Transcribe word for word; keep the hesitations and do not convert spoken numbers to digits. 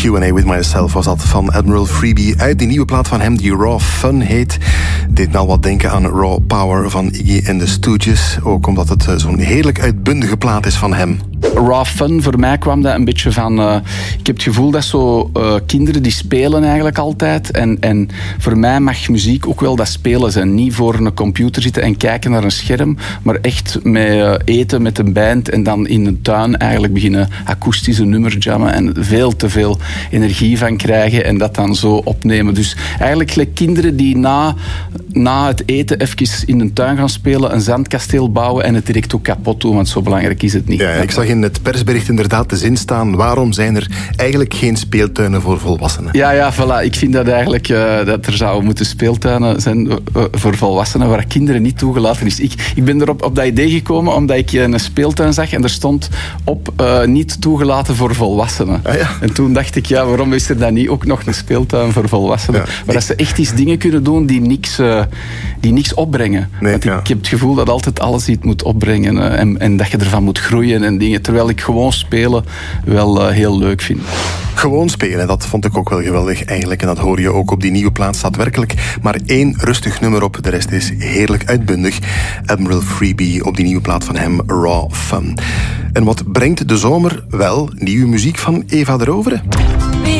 Q and A with Myself was dat van Admiral Freebie uit die nieuwe plaat van hem die Raw Fun heet. Deed nou wat denken aan Raw Power van Iggy and the Stooges. Ook omdat het zo'n heerlijk uitbundige plaat is van hem. Raw Fun, voor mij kwam dat een beetje van... Uh, ik heb het gevoel dat zo uh, kinderen die spelen eigenlijk altijd. En, en voor mij mag muziek ook wel dat spelen zijn. Niet voor een computer zitten en kijken naar een scherm, maar echt met uh, eten met een band en dan in een tuin eigenlijk beginnen akoestische nummers jammen en veel te veel energie van krijgen en dat dan zo opnemen. Dus eigenlijk gelijk kinderen die na, na het eten even in een tuin gaan spelen, een zandkasteel bouwen en het direct ook kapot doen, want zo belangrijk is het niet. Ja, ik zag in het persbericht inderdaad de zin staan: waarom zijn er eigenlijk geen speeltuinen voor volwassenen? Ja, ja, voilà. Ik vind dat eigenlijk uh, dat er zouden moeten speeltuinen zijn uh, voor volwassenen waar kinderen niet toegelaten is. Ik, ik ben erop op dat idee gekomen omdat ik een speeltuin zag en er stond op uh, niet toegelaten voor volwassenen. Ah, ja. En toen dacht ik, ja, waarom is er dan niet ook nog een speeltuin voor volwassenen? Ja, waar ik... dat ze echt iets dingen kunnen doen die niks, uh, die niks opbrengen. Nee, Want ja. ik, ik heb het gevoel dat altijd alles iets moet opbrengen uh, en, en dat je ervan moet groeien en dingen. Terwijl ik gewoon spelen wel uh, heel leuk vind. Gewoon spelen, dat vond ik ook wel geweldig eigenlijk. En dat hoor je ook op die nieuwe plaat. Staat werkelijk maar één rustig nummer op. De rest is heerlijk uitbundig. Admiral Freebie op die nieuwe plaat van hem, Raw Fun. En wat brengt de zomer? Wel, nieuwe muziek van Eva de Rovere.